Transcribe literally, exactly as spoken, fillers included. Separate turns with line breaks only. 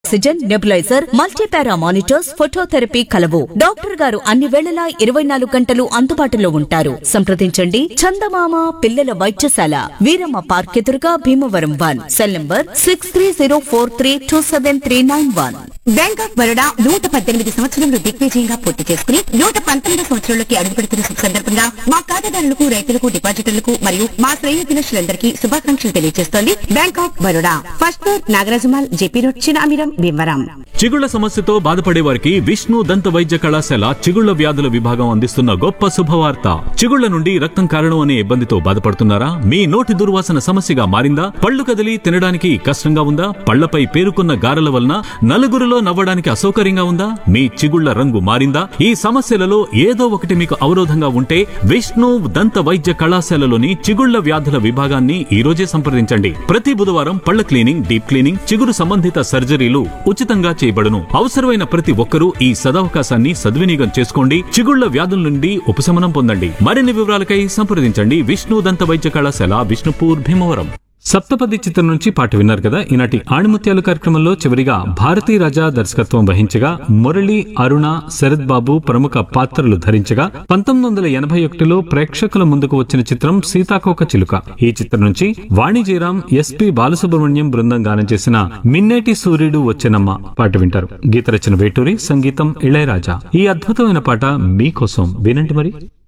Oxygen nebuliser multipara monitors phototherapy కలవు. Doctor గారు అన్ని వేళలా ఇరవై నాలుగు గంటలు అందుబాటులో ఉంటారు. సంప్రదించండి చందమామ పిల్లల వైద్యశాల, వీరమ్మ పార్క్ ఎదురుగా Bhimavaram one. Cell number six three zero four three two seven three nine one.
Bank of Baroda నూట పద్దెనిమిది సంవత్సరంలో దిగ్విజయంగా పూర్తి చేసుకుని నూట పంతొమ్మిది సంవత్సరంలోకి అడుగుపెడుతున్న శుభ సందర్భంగా మా ఖాతాదారులకు, రైతులకు, డిపాజిటర్లకు మరియు మా శ్రేయోభిలాషులందరికీ శుభాకాంక్షలు తెలియజేస్తోంది bank of Baroda. First floor Nagaraja Mall, JP road, Chinamiram, Bhimavaram.
చిగుళ్ల సమస్యతో బాధపడే వారికి విష్ణు దంత వైద్య కళాశాల చిగుళ్ల వ్యాధుల విభాగం అందిస్తున్న గొప్ప శుభవార్త. చిగుళ్ల నుండి రక్తం కారణం అనే ఇబ్బందితో బాధపడుతున్నారా? మీ నోటి దుర్వాసన సమస్యగా మారిందా? పళ్ళు కదిలి తినడానికి కష్టంగా ఉందా? పళ్లపై పేరుకున్న గారెల వలన నలుగురిలో నవ్వడానికి అసౌకర్యంగా ఉందా? మీ చిగుళ్ల రంగు మారిందా? ఈ సమస్యలలో ఏదో ఒకటి మీకు అవరోధంగా ఉంటే విష్ణు దంత వైద్య కళాశాలలోని చిగుళ్ల వ్యాధుల విభాగాన్ని ఈ రోజే సంప్రదించండి. ప్రతి బుధవారం పళ్ల క్లీనింగ్, డీప్ క్లీనింగ్, చిగురు సంబంధిత సర్జరీలు ఉచితంగా చేయబడును. అవసరమైన ప్రతి ఒక్కరూ ఈ సదవకాశాన్ని సద్వినియోగం చేసుకోండి. చిగుళ్ల వ్యాధుల నుండి ఉపశమనం పొందండి. మరిన్ని వివరాలకై సంప్రదించండి విష్ణు దంత వైద్య కళాశాల, విష్ణుపూర్, భీమవరం. సప్తపది చిత్రం నుంచి పాట విన్నారు కదా. ఈనాటి ఆణిముత్యాలు కార్యక్రమంలో చివరిగా భారతీ రాజా దర్శకత్వం వహించగా మురళి, అరుణ, శరత్ బాబు ప్రముఖ పాత్రలు ధరించగా పంతొమ్మిది వందల ఎనభై ఒకటిలో ప్రేక్షకుల ముందుకు వచ్చిన చిత్రం సీతాకోక చిలుక. ఈ చిత్రం నుంచి వాణి జయరాం, ఎస్పి బాలసుబ్రహ్మణ్యం బృందం గానం చేసిన మిన్నేటి సూర్యుడు వచ్చెనమ్మ పాట వింటారు. గీత రచన వేటూరి, సంగీతం ఇళయరాజా. ఈ అద్భుతమైన పాట మీకోసం వినండి మరి.